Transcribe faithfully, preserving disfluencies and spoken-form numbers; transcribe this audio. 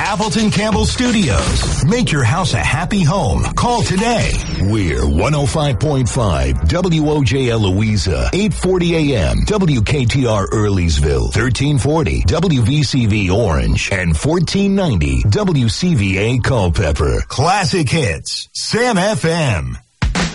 Appleton Campbell Studios. Make your house a happy home. Call today. We're one oh five point five W O J L Louisa, eight forty A M, W K T R Earlysville, thirteen forty W V C V Orange, and fourteen ninety W C V A Culpeper. Classic hits. Sam F M.